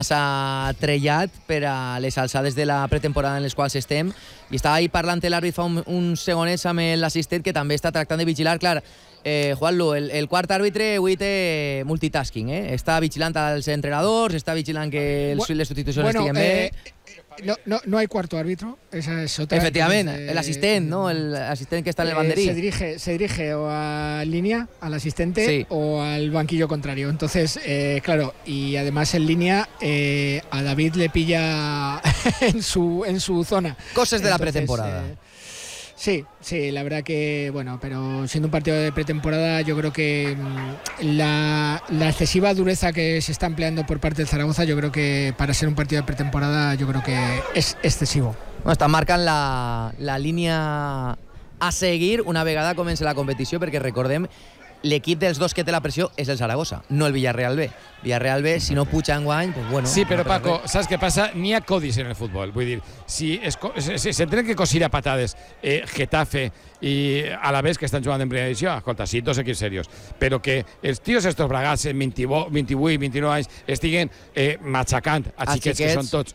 s'ha trellat per a les alçades de la pretemporada en les quals estem, i estava ahí parlant l'àrbit fa uns segonets amb l'assistent, que també està tractant de vigilar. Clar, Juanlu, el quart àrbitre avui té multitasking, està vigilant als entrenadors, està vigilant que les substitucions estiguen bé. No hay cuarto árbitro, esa es otra. Efectivamente, el asistente, ¿no? El asistente que está en el banderín. Se dirige o a línea, al asistente, o al banquillo contrario. Entonces, claro, y además en línea a David le pilla en su zona. Cosas de la pretemporada. Sí, la verdad que, bueno, pero siendo un partido de pretemporada, yo creo que la excesiva dureza que se está empleando por parte del Zaragoza, yo creo que para ser un partido de pretemporada, yo creo que es excesivo. Bueno, estan marcant la línia a seguir una vegada comença la competició, perquè recordem, l'equip dels dos que té la pressió és el Zaragoza, no el Villarreal B. Villarreal B, si no puja enguany, pues bueno... Sí, però Paco, saps què passa? N'hi ha codis en el futbol. Vull dir, si se tenen que cosir a patades Getafe i Alavés, que estan jugant en primera divisió, escolta, sí, dos equips serios, però que els tios estos bragats en 28, 29 anys estiguen matxacant a xiquets que són tots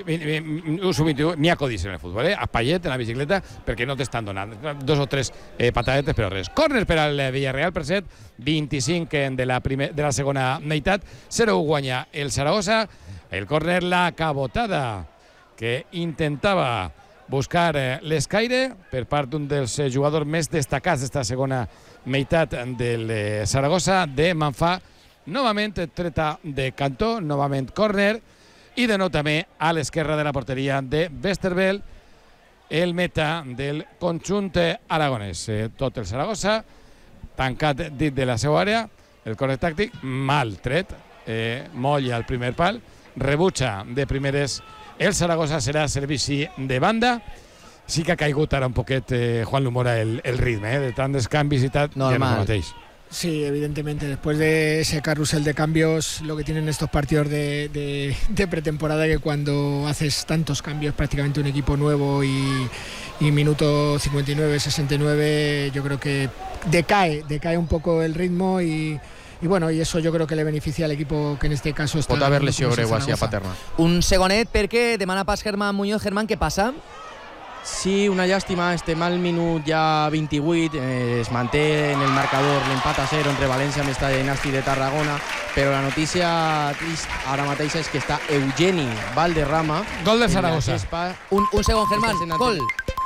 sub-21, n'hi ha codis en el futbol, a Payet en la bicicleta, perquè no t'estan donant dos o tres patadetes, però res. Córner per al Villarreal, per cert, 25 de la segona meitat, 0-1 guanya el Zaragoza. El córner, la cabotada que intentava buscar l'escaire per part d'un dels jugadors més destacats d'esta segona meitat del Zaragoza, de Manfà, novament treta de cantó, novament córner, i de nou també a l'esquerra de la porteria de Westerveld, el meta del conjunt aragonès. Tot el Zaragoza tancat dit de la seva àrea, el córner tàctic mal tret, molla al primer pal, rebutja de primeres. El Zaragoza serà servici de banda. Sí que ha caigut ara un poquet, Juan Lumora, el ritme, de tant dels canvis i tal, ja no el mateix. Sí, evidentemente, después de ese carrusel de cambios, lo que tienen estos partidos de pretemporada, que cuando haces tantos cambios, prácticamente un equipo nuevo y minuto 59, 69, yo creo que decae un poco el ritmo y bueno, y eso yo creo que le beneficia al equipo que en este caso està... Pot haver lesió greu així a Paterna. Un segonet perquè demana pas Germán Muñoz. Germán, què passa? Sí, una llàstima, estem al minut ja 28, es manté en el marcador l'empat a 0 entre València i Estadi Nasti de Tarragona, però la notícia trist ara mateix és que està Eugeni Valderrama. Gol del Zaragoza. Un segon, Germán, gol.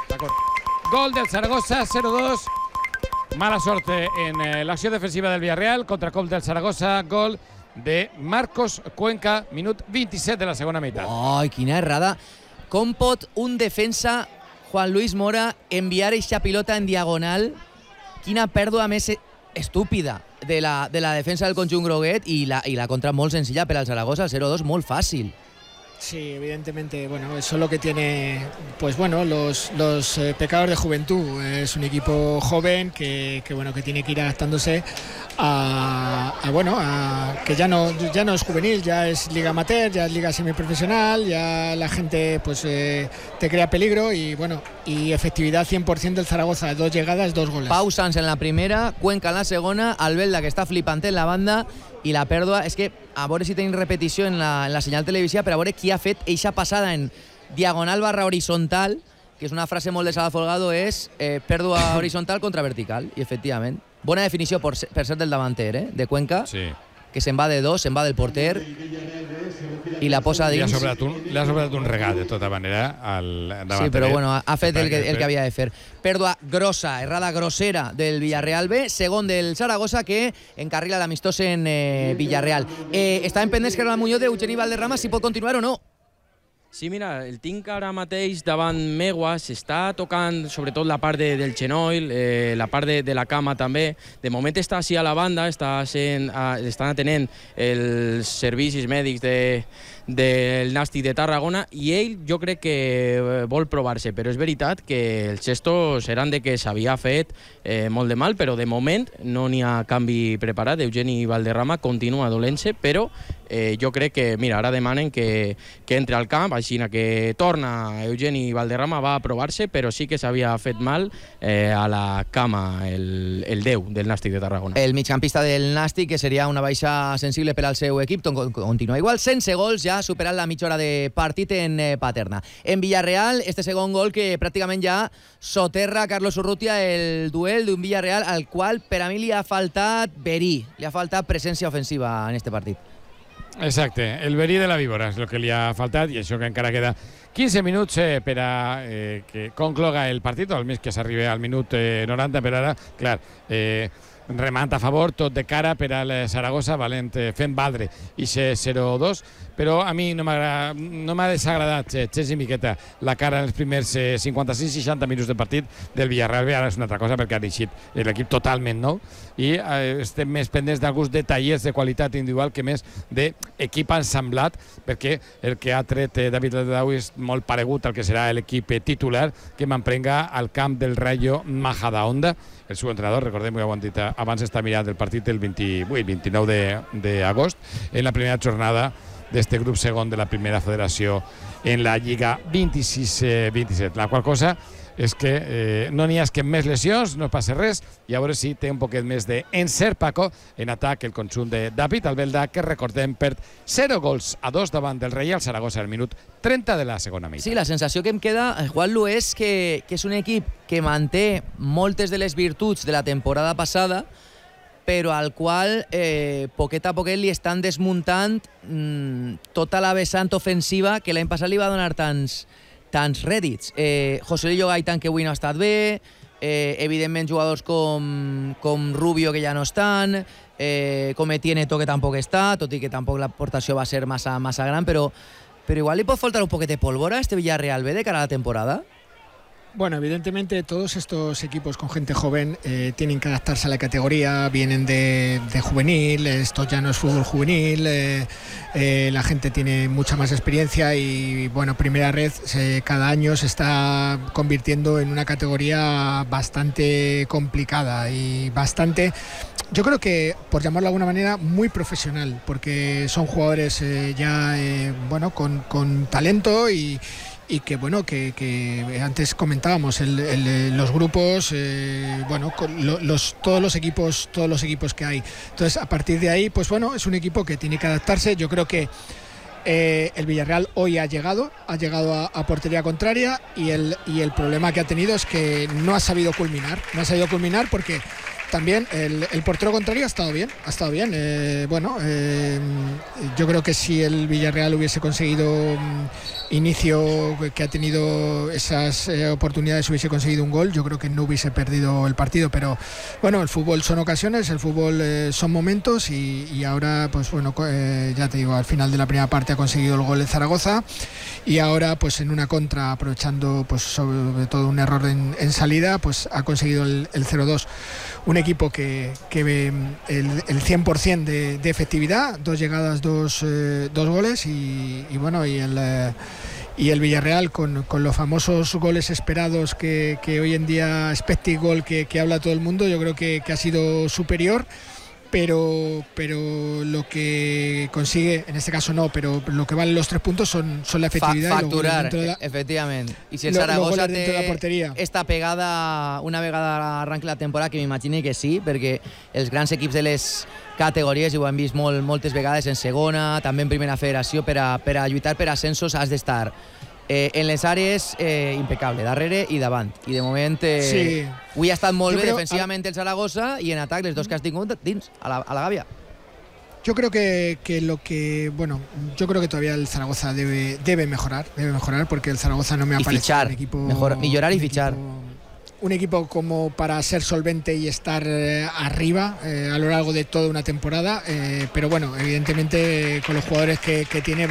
Gol del Zaragoza, 0-2. Mala sort en l'acció defensiva del Villarreal, contracop del Zaragoza, gol de Marcos Cuenca, minut 27 de la segona meitat. Ai, quina errada. Com pot un defensa, Juan Luis Mora, enviar eixa pilota en diagonal? Quina pèrdua més estúpida de la defensa del conjunt groguet, i la contra molt senzilla per al Zaragoza, 0-2, molt fàcil. Sí, evidentemente, bueno, eso es lo que tiene, pues bueno, los pecados de juventud. Es un equipo joven que tiene que ir adaptándose a que ya no es juvenil, ya es liga amateur, ya es liga semiprofesional, ya la gente pues te crea peligro y bueno, y efectividad 100% del Zaragoza, 2 llegadas, 2 goles. Pau Sanz en la primera, Cuenca en la segona, Albelda, que està flipant en la banda, i la pèrdua és que, a veure si tenim repetició en la senyal televisiva, per a veure qui ha fet eixa passada en diagonal barra horitzontal, que és una frase molt de Sala Folgado, és pèrdua horitzontal contra vertical, i efectivament. Bona definició per ser del davanter, de Cuenca, sí, que se'n va de 2, se'n va del porter i la posa dins. Li ha sobrat un regal, de tota manera, al davanter. Sí, però bueno, ha fet el que havia de fer. Pèrdua grossa, errada grossera del Villarreal B, segon del Zaragoza, que encarrila l'amistós en Villarreal. Estàvem pendents que era la Muñoz d'Eugeni Valderrama, si pot continuar o no. Sí, mira, el tinc ara mateix davant meua, s'està tocant sobretot la part del genoll, la part de la cama també. De moment està així a la banda, estan atenent els servicis mèdics del Nàstic de Tarragona, i ell jo crec que vol provar-se, però és veritat que els gestos eren de que s'havia fet molt de mal, però de moment no n'hi ha canvi preparat. Eugeni Valderrama continua dolent-se, però jo crec que, mira, ara demanen que entre al camp, així que torna Eugeni Valderrama, va aprovar-se, però sí que s'havia fet mal a la cama el 10 del Nàstic de Tarragona. El migcampista del Nàstic, que seria una baixa sensible per al seu equip, continua igual, sense gols, ja superant la mitja hora de partit en Paterna. En Villarreal, este segon gol que pràcticament ja soterra Carlos Urrutia el duel d'un Villarreal al qual per a mi li ha faltat verí, li ha faltat presència ofensiva en este partit. Exacte, el verí de la víbora és el que li ha faltat, i això que encara queda 15 minuts per a que concloga el partit, o almenys que s'arribi al minut 90, per ara, clar, remant a favor, tot de cara per al Saragossa, valent fent valdre i 0-2, però a mi no m'ha desagradat gens i miqueta la cara en els primers 56-60 minuts de partit del Villarreal. Ara és una altra cosa perquè ha eixit l'equip totalment nou i estem més pendents d'alguns detallets de qualitat individual que més d'equip ensamblat, perquè el que ha tret David Ledaui és molt paregut al que serà l'equip titular que m'emprenga al camp del Rayo Majadahonda. El seu entrenador, recordem, ho hem dit abans, està mirant el partit el 29 d'agost, en la primera jornada d'este grup segon de la primera federació en la Lliga 26-27. La qual cosa és que no n'hi ha que més lesions, no passa res, i a veure si té un poquet més d'encert Paco en atac el conjunt de David Albelda, que recordem perd 0-2 davant del Reial Saragossa al minut 30 de la segona meitat. Sí, la sensació que em queda, Juanlu, és que és un equip que manté moltes de les virtuts de la temporada passada, però al qual poquet a poquet li estan desmuntant tota la vessant ofensiva que l'any passat li va donar tants rèdits. José Lillo Gaitán, que avui no ha estat bé, evidentment jugadors com Rubio, que ja no estan, com Etienne Neto, que tampoc està, tot i que tampoc l'aportació va ser massa gran, però igual li pot faltar un poquet de pólvora a este Villarreal B de cara a la temporada. Bueno, evidentemente todos estos equipos con gente joven tienen que adaptarse a la categoría, vienen de juvenil, esto ya no es fútbol juvenil, la gente tiene mucha más experiencia y bueno, Primera Red cada año se está convirtiendo en una categoría bastante complicada y bastante, yo creo que, por llamarlo de alguna manera, muy profesional, porque son jugadores bueno, con talento y que bueno, que antes comentábamos los grupos, bueno, todos los equipos que hay. Entonces, a partir de ahí, pues bueno, es un equipo que tiene que adaptarse. Yo creo que el Villarreal hoy ha llegado a portería contraria y el problema que ha tenido es que no ha sabido culminar porque también el portero contrario ha estado bien. Bueno, yo creo que si el Villarreal hubiese conseguido inicio, que ha tenido esas oportunidades, hubiese conseguido un gol, yo creo que no hubiese perdido el partido. Pero bueno, el fútbol son ocasiones, el fútbol son momentos y ahora, pues bueno, ya te digo, al final de la primera parte ha conseguido el gol en Zaragoza y ahora, pues en una contra, aprovechando pues sobre todo un error en salida, pues ha conseguido el 0-2. Un equipo que ve el 100% de efectividad, 2 llegadas, 2 goles y bueno, y el Villarreal con los famosos goles esperados que hoy en día expected goal que habla todo el mundo, yo creo que ha sido superior. Pero lo que consigue, en este caso no, pero lo que valen los 3 puntos son la efectividad. Facturar, efectivament. I si el Saragossa té esta pegada una vegada arranqui la temporada, que m'imagini que sí, perquè els grans equips de les categories, i ho hem vist moltes vegades en segona, també en primera federació, per a lluitar per ascensos has d'estar en les àrees impecable, darrere i davant, i de moment avui ha estat molt bé defensivament el Saragossa y en atac les dos que has tingut dins a la gàbia. Yo creo que bueno, yo creo que todavía el Zaragoza debe mejorar porque el Zaragoza no me ha parecido un equipo mejorar y fichar. Un equipo como para ser solvente y estar arriba a lo largo de toda una temporada, pero bueno, evidentemente con los jugadores que tiene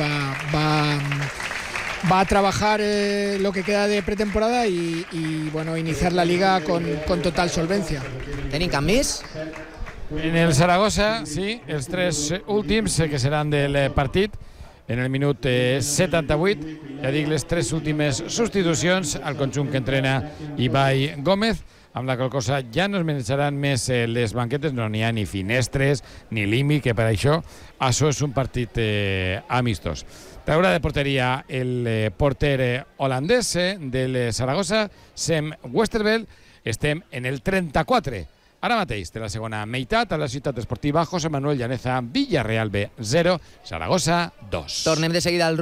va a trabajar lo que queda de pretemporada y bueno, iniciar la liga con total solvencia. ¿Tenim canvis? En el Saragossa, sí, els 3 últims que seran del partit. En el minut 78, ja dic, les 3 últimes substitucions al conjunt que entrena Ibai Gómez, amb la qual cosa ja no es manejaran més les banquetes, no n'hi ha ni finestres ni límit, que per això és un partit amistós. Traurà de porteria el porter holandès del Saragossa, Sem Westerveld. Estem en el 34 ara mateix de la segona meitat a la ciutat esportiva José Manuel Llaneza, Villarreal B 0, Saragossa 2. Tornem de seguida al